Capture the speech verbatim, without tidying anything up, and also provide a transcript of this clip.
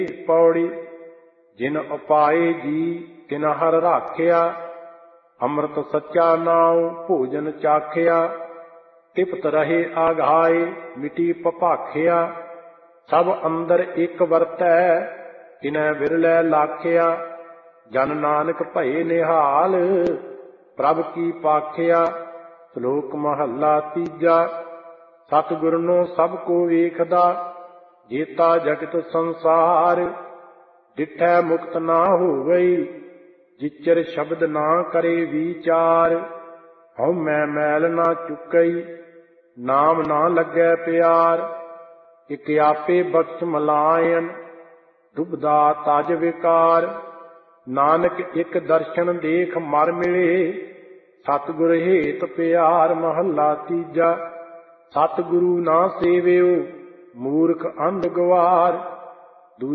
पौड़ी जिन उपाए जी तिन हर राखिया, अमृत सच्चा नाव भोजन चाखिया, तिपत रहे आघाए मिटी पभाखिया, सब अंदर एक वरतै तिनै विरलै लाखिया, जन नानक भये निहाल प्रभ की पाखिया। श्लोक महला तीजा। सतगुर नो सब को वेखदा, जेता जगत संसार, डिठै मुक्त ना होवई, जिचर शब्द ना करे विचार। हਉ मैं मैल ना चुकई, नाम ना लगै प्यार, इक आपे बख्श मलायन, दुबदा तज विकार। नानक एक दर्शन देख मर मिले, सतगुर हेत प्यार। महला तीजा। सतगुरु ना सेवियो मूर्ख अंध गवार,